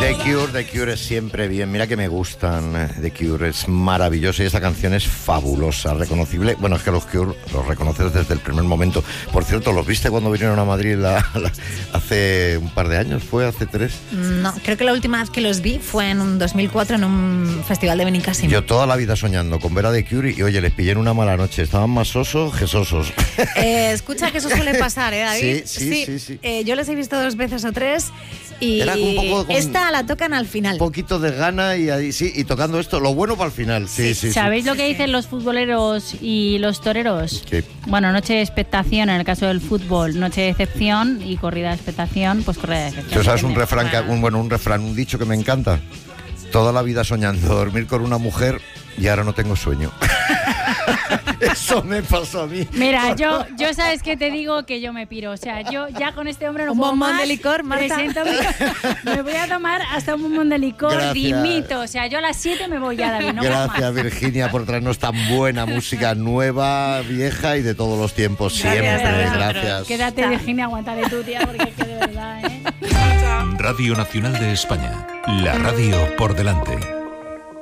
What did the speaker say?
The Cure es siempre bien. Mira que me gustan. The Cure es maravilloso y esta canción es fabulosa, reconocible. Bueno, es que los Cure los reconoces desde el primer momento. Por cierto, ¿los viste cuando vinieron a Madrid hace un par de años? ¿Fue hace 3? No, creo que la última vez que los vi fue en un 2004 en un festival de Benicàssim. Yo toda la vida soñando con ver a The Cure y oye, les pillé en una mala noche. Estaban más sosos que sosos. Escucha que eso suele pasar, David? Sí. Yo les he visto 2 veces o 3 y Era un poco esta la tocan al final. Un poquito de gana y ahí sí, y tocando esto, lo bueno para el final. Sí. ¿Sabéis lo que dicen los futboleros y los toreros? ¿Qué? Bueno, noche de expectación en el caso del fútbol, noche de decepción, y corrida de expectación, pues corrida de decepción. ¿Tú sabes un refrán, un dicho que me encanta? Toda la vida soñando dormir con una mujer y ahora no tengo sueño. Eso me pasó a mí. Mira, yo sabes que te digo que yo me piro. O sea, yo ya con este hombre no un puedo bombón más. de licor, Marta. Me voy a tomar hasta un bombón de licor. Gracias. Dimito. O sea, yo a las 7 me voy ya, David. No Gracias, más. Virginia, por traernos tan buena música nueva, vieja y de todos los tiempos. Gracias Siempre. a vosotros. Gracias. Quédate, Virginia, aguantaré tú, tía, porque es que de verdad, Radio Nacional de España. La radio por delante.